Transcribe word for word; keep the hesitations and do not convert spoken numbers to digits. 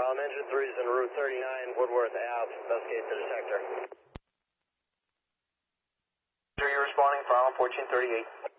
Island, engine three is en route thirty-nine, Woodworth Ave, investigate the detector. Are you responding for Island fourteen thirty-eight?